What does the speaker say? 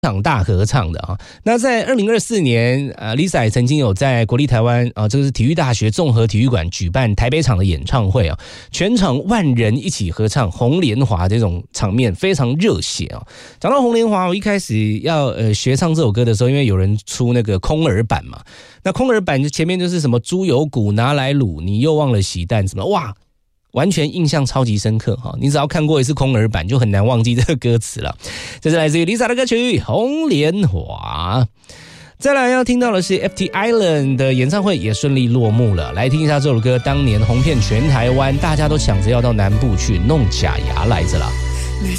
场大合唱的啊。那在2024年，Lisa 也曾经有在国立台湾这个是体育大学综合体育馆举办台北场的演唱会啊，全场万人一起合唱《红莲华》这种场面非常热血啊。讲到《红莲华》，我一开始要学唱这首歌的时候，因为有人出那个空耳版嘛，那空耳版前面就是什么猪油骨拿来卤，你又忘了洗蛋什么，哇！完全印象超级深刻哈！你只要看过一次空耳版，就很难忘记这个歌词了。这是来自于 Lisa 的歌曲《红莲华》。再来要听到的是 FT Island 的演唱会也顺利落幕了。来听一下这首歌，当年红遍全台湾，大家都抢着要到南部去弄假牙来着了。